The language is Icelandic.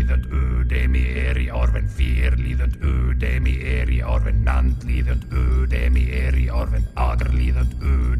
líðend u, demi er í orfen 4 líðend u, demi er í orfen nand líðend u, demi er í orfen agr líðend u,